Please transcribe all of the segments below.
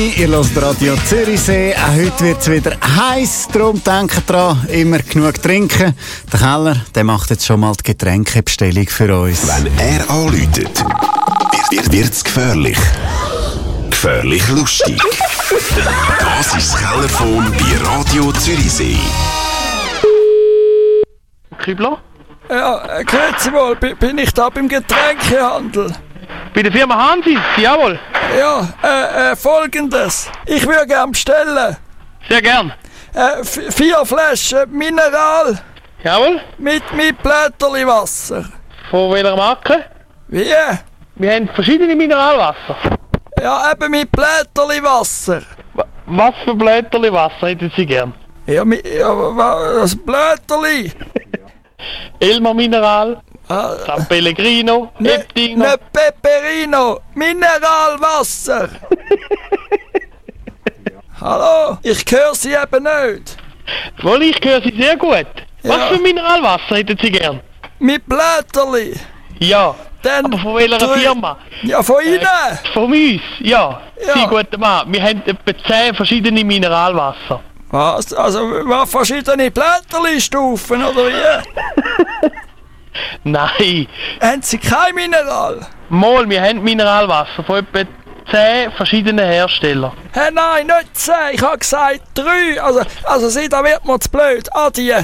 Ihr hört Radio Zürichsee. Auch heute wird es wieder heiß. Darum denkt dran, immer genug trinken. Der Keller der macht jetzt schon mal die Getränkebestellung für uns. Wenn er anläutet, wird es gefährlich. Gefährlich lustig. Das ist das Kellerphone bei Radio Zürichsee. Kübler? Ja, grüezi wohl, bin ich da beim Getränkehandel? Bei der Firma Hansis, jawohl. Ja, folgendes. Ich würde gerne bestellen. Sehr gern. 4 Flaschen Mineral. Jawohl. Mit Blätterli Wasser. Von welcher Marke? Wie? Wir haben verschiedene Mineralwasser. Ja, eben mit Blätterli Wasser. Was für Blätterli Wasser hätten Sie gern? Ja, das Blätterli. Elmer Mineral, San Pellegrino, Eptino. Ne Peperino, Mineralwasser. Hallo, ich höre Sie eben nicht. Wohl, ich höre Sie sehr gut. Ja. Was für Mineralwasser hätten Sie gern? Mit Blätterli. Ja, Dann aber von welcher Firma? Ja, von Ihnen. Von uns, ja. Ja. Sie, guter Mann, wir haben etwa 10 verschiedene Mineralwasser. Was? Also verschiedene Blätterli-Stufen, oder wie? Nein, Haben Sie kein Mineral? mal, wir haben Mineralwasser von etwa 10 verschiedenen Herstellern. Hey, nein, nicht 10. Ich habe gesagt 3. Also Sie, da wird mir zu blöd. Adieu.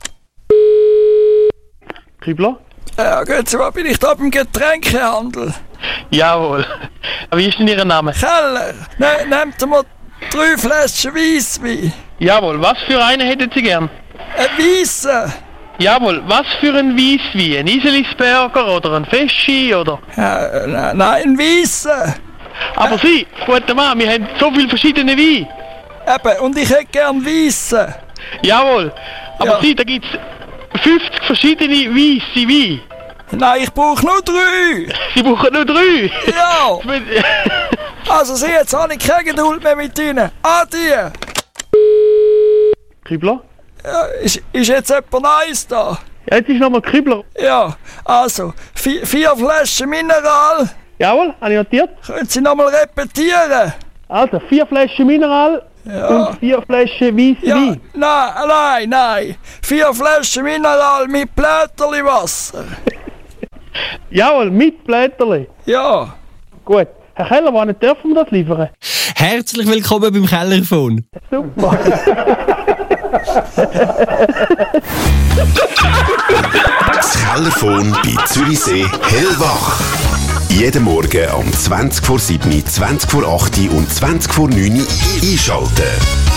Kübler? Ja, gehen Sie mal, bin ich da beim Getränkehandel? Jawohl. Wie ist denn Ihr Name? Keller, nehmt mal 3 Flaschen Weisswein. Jawohl, was für einen hätten Sie gern? Ein Weisse. Jawohl, was für ein Weisswein? Ein Iselisberger oder ein Feschi oder? Nein, ein Weisse. Aber Sie, guter Mann, wir haben so viele verschiedene Weine. Eben, und ich hätte gern Weisse. Jawohl, aber Ja. Sie, da gibt es 50 verschiedene weisse Weine. Nein, ich brauche nur 3. Sie brauchen nur 3. Ja. Also Sie, jetzt habe ich keine Geduld mehr mit Ihnen. Adieu. Kübler? Ja, ist jetzt jemand Neues da? Ja, jetzt ist nochmal Kübler. Ja, also 4 Flaschen Mineral. Jawohl, habe ich notiert. Können Sie nochmal repetieren? Also, 4 Flaschen Mineral und 4 Flaschen weisse Ja, Wein. nein. 4 Flaschen Mineral mit Blätterli Wasser. Jawohl, mit Blätterli. Ja. Gut. Herr Keller, wann dürfen wir das liefern? Herzlich willkommen beim Kellerphone. Super. Das Kellerphone bei Zürichsee hellwach. Jeden Morgen um 20 vor 7, 20 vor 8 und 20 vor 9 einschalten.